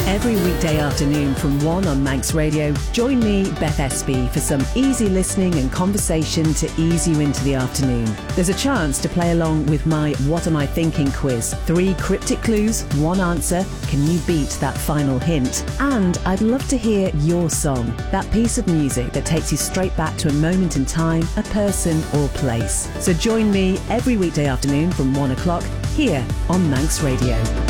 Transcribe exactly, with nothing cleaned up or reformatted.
Every weekday afternoon from one on Manx Radio, join me, Beth Espy, for some easy listening and conversation to ease you into the afternoon. There's a chance to play along with my What Am I Thinking quiz. Three cryptic clues, one answer. Can you beat that final hint? And I'd love to hear your song, that piece of music that takes you straight back to a moment in time, a person or place. So join me every weekday afternoon from one o'clock here on Manx Radio.